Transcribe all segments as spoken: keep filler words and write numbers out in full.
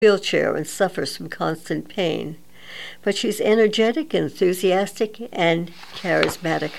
wheelchair and suffers from constant pain. But she's energetic, enthusiastic, and charismatic.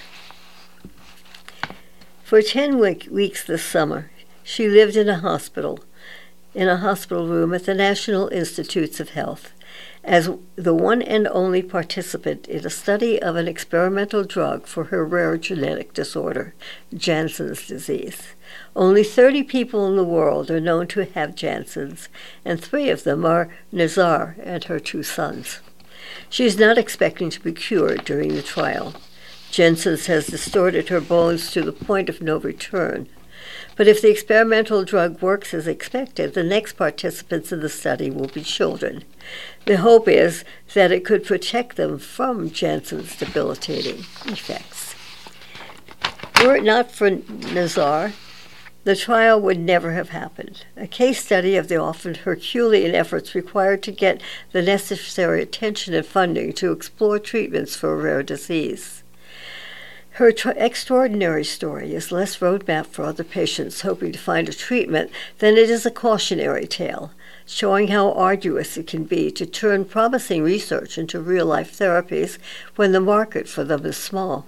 For ten week, weeks this summer, she lived in a hospital, in a hospital room at the National Institutes of Health, as the one and only participant in a study of an experimental drug for her rare genetic disorder, Jansen's disease. Only thirty people in the world are known to have Jansen's, and three of them are Nizar and her two sons. She is not expecting to be cured during the trial. Jansen's has distorted her bones to the point of no return. But if the experimental drug works as expected, the next participants in the study will be children. The hope is that it could protect them from Jansen's debilitating effects. Were it not for Nizar, the trial would never have happened. A case study of the often Herculean efforts required to get the necessary attention and funding to explore treatments for a rare disease. Her tra- extraordinary story is less roadmap for other patients hoping to find a treatment than it is a cautionary tale, showing how arduous it can be to turn promising research into real-life therapies when the market for them is small.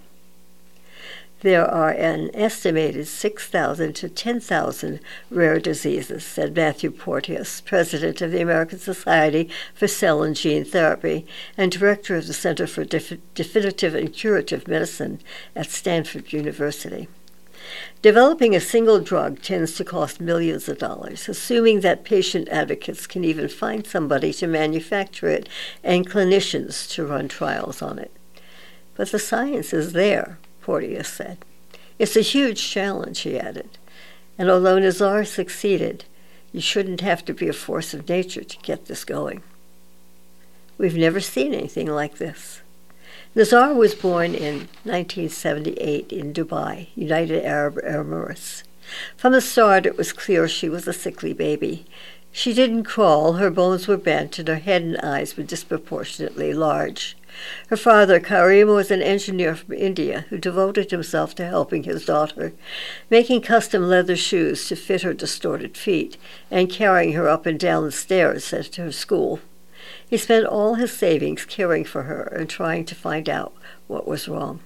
There are an estimated six thousand to ten thousand rare diseases, said Matthew Porteous, president of the American Society for Cell and Gene Therapy and director of the Center for Def- Definitive and Curative Medicine at Stanford University. Developing a single drug tends to cost millions of dollars, assuming that patient advocates can even find somebody to manufacture it and clinicians to run trials on it. But the science is there, Porteous said. It's a huge challenge, he added. And although Nizar succeeded, you shouldn't have to be a force of nature to get this going. We've never seen anything like this. Nizar was born in nineteen seventy-eight in Dubai, United Arab Emirates. From the start, it was clear she was a sickly baby. She didn't crawl, her bones were bent, and her head and eyes were disproportionately large. Her father, Karim, was an engineer from India who devoted himself to helping his daughter, making custom leather shoes to fit her distorted feet and carrying her up and down the stairs at her school. He spent all his savings caring for her and trying to find out what was wrong.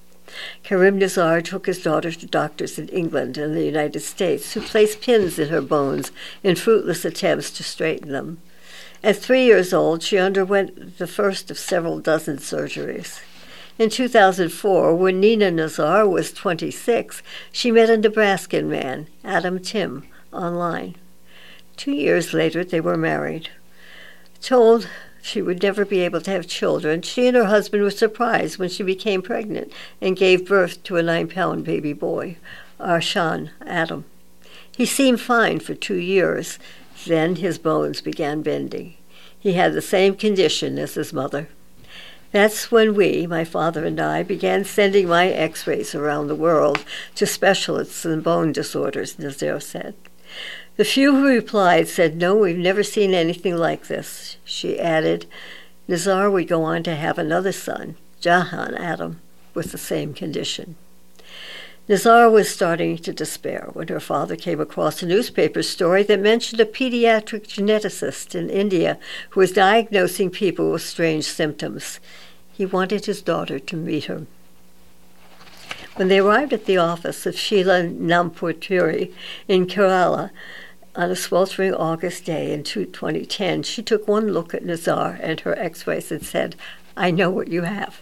Karim Nizar took his daughter to doctors in England and the United States who placed pins in her bones in fruitless attempts to straighten them. At three years old, she underwent the first of several dozen surgeries. In two thousand four, when Nina Nizar was twenty-six, she met a Nebraskan man, Adam Tim, online. Two years later, they were married. Told she would never be able to have children, she and her husband were surprised when she became pregnant and gave birth to a nine-pound baby boy, Arshan Adam. He seemed fine for two years. Then his bones began bending. He had the same condition as his mother. That's when we, my father and I, began sending my x-rays around the world to specialists in bone disorders, Nizar said. The few who replied said, no, we've never seen anything like this. She added, Nizar would go on to have another son, Jahan Adam, with the same condition. Nizar was starting to despair when her father came across a newspaper story that mentioned a pediatric geneticist in India who was diagnosing people with strange symptoms. He wanted his daughter to meet her. When they arrived at the office of Sheila Nampurturi in Kerala on a sweltering August day in twenty ten, she took one look at Nizar and her x-rays and said, I know what you have.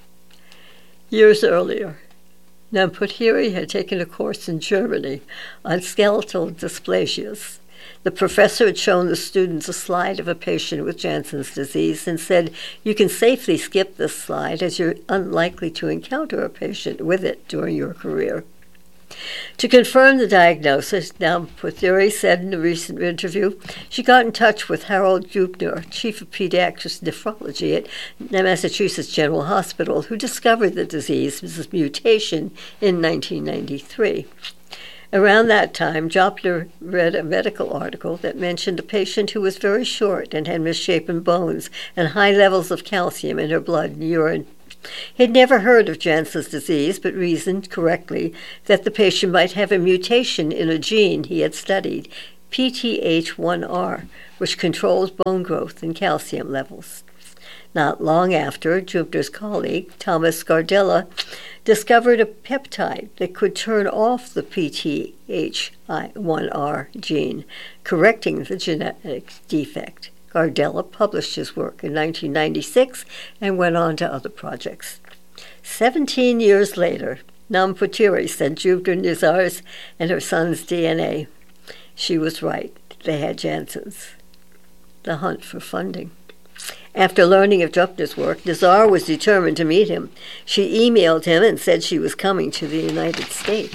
Years earlier, Nampurturi had taken a course in Germany on skeletal dysplasias. The professor had shown the students a slide of a patient with Jansen's disease and said, you can safely skip this slide as you're unlikely to encounter a patient with it during your career. To confirm the diagnosis, Nampurturi said in a recent interview, she got in touch with Harold Dubner, chief of pediatric nephrology at Massachusetts General Hospital, who discovered the disease's mutation in nineteen ninety-three. Around that time, Dubner read a medical article that mentioned a patient who was very short and had misshapen bones and high levels of calcium in her blood and urine. He had never heard of Jansen's disease, but reasoned correctly that the patient might have a mutation in a gene he had studied, P T H one R, which controls bone growth and calcium levels. Not long after, Jupiter's colleague, Thomas Gardella, discovered a peptide that could turn off the P T H one R gene, correcting the genetic defect. Gardella published his work in nineteen ninety-six and went on to other projects. Seventeen years later, Namputiri sent Jupiter Nizar's and her son's D N A. She was right. They had Janssen's. The hunt for funding. After learning of Jupiter's work, Nizar was determined to meet him. She emailed him and said she was coming to the United States.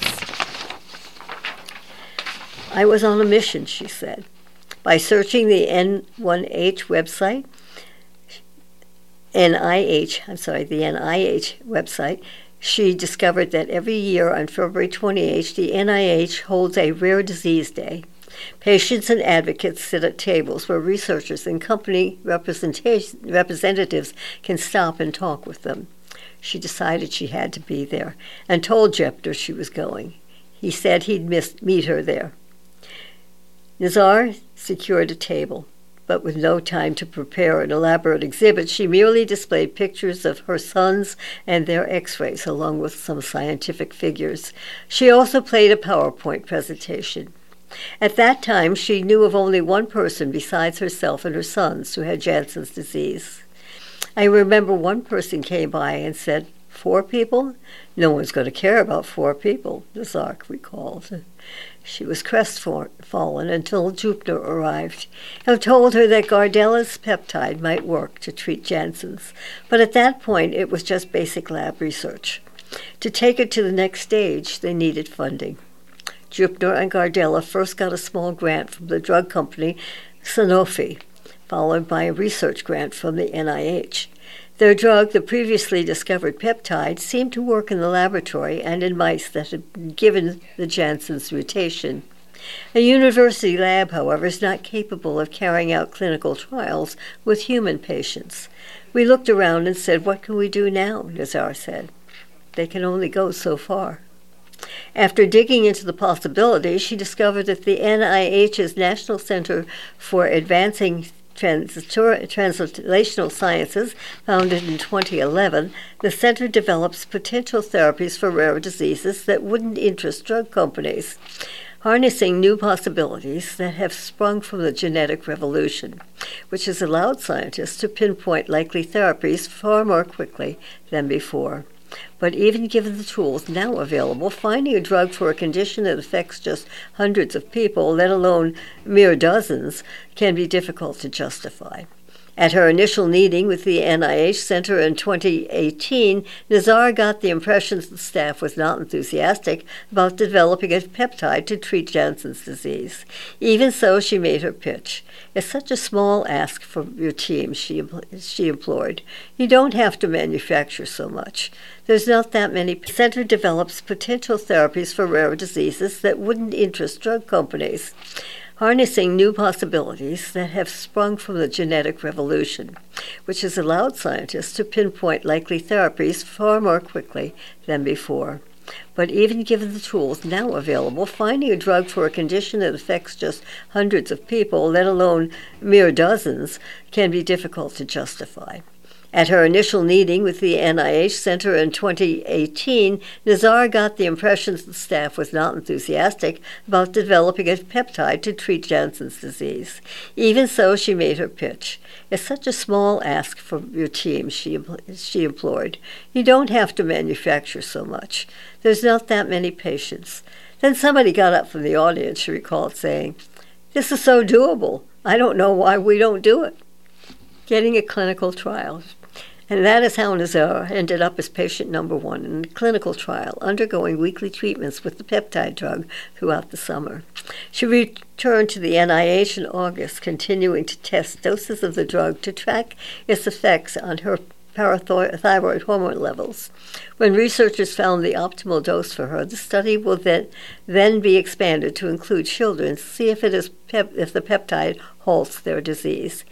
I was on a mission, she said. By searching the N one H website, N I H, I'm sorry, the N I H website, she discovered that every year on February twenty-eighth, the N I H holds a rare disease day. Patients and advocates sit at tables where researchers and company representatives can stop and talk with them. She decided she had to be there and told Jupiter she was going. He said he'd miss, meet her there. Nizar secured a table, but with no time to prepare an elaborate exhibit, she merely displayed pictures of her sons and their x-rays, along with some scientific figures. She also played a PowerPoint presentation. At that time, she knew of only one person besides herself and her sons who had Janssen's disease. I remember one person came by and said, "Four people? No one's going to care about four people," Nizar recalled. She was crestfallen until Jupiter arrived and told her that Gardella's peptide might work to treat Janssen's, but at that point it was just basic lab research. To take it to the next stage, they needed funding. Jupiter and Gardella first got a small grant from the drug company Sanofi, followed by a research grant from the N I H. Their drug, the previously discovered peptide, seemed to work in the laboratory and in mice that had been given the Janssen's mutation. A university lab, however, is not capable of carrying out clinical trials with human patients. We looked around and said, "What can we do now?" Nizar said. "They can only go so far." After digging into the possibilities, she discovered that the N I H's National Center for Advancing Trans- Translational Sciences, founded in twenty eleven, the center develops potential therapies for rare diseases that wouldn't interest drug companies, harnessing new possibilities that have sprung from the genetic revolution, which has allowed scientists to pinpoint likely therapies far more quickly than before. But even given the tools now available, finding a drug for a condition that affects just hundreds of people, let alone mere dozens, can be difficult to justify. At her initial meeting with the N I H Center in twenty eighteen, Nizar got the impression that the staff was not enthusiastic about developing a peptide to treat Janssen's disease. Even so, she made her pitch. "It's such a small ask from your team," she, she implored. "You don't have to manufacture so much. There's not that many." The center develops potential therapies for rare diseases that wouldn't interest drug companies, harnessing new possibilities that have sprung from the genetic revolution, which has allowed scientists to pinpoint likely therapies far more quickly than before. But even given the tools now available, finding a drug for a condition that affects just hundreds of people, let alone mere dozens, can be difficult to justify. At her initial meeting with the N I H Center in twenty eighteen, Nizar got the impression that the staff was not enthusiastic about developing a peptide to treat Janssen's disease. Even so, she made her pitch. "It's such a small ask from your team," she, she implored. "You don't have to manufacture so much. There's not that many patients." Then somebody got up from the audience, she recalled, saying, "This is so doable. I don't know why we don't do it." Getting a clinical trial. And that is how Nizar ended up as patient number one in a clinical trial, undergoing weekly treatments with the peptide drug throughout the summer. She returned to the N I H in August, continuing to test doses of the drug to track its effects on her parathyroid hormone levels. When researchers found the optimal dose for her, the study will then, then be expanded to include children to see if, it is pep- if the peptide halts their disease.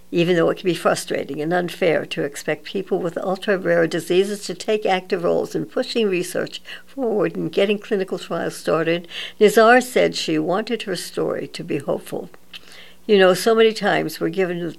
even though it can be frustrating and unfair to expect people with ultra-rare diseases to take active roles in pushing research forward and getting clinical trials started, Nizar said she wanted her story to be hopeful. You know, so many times we're given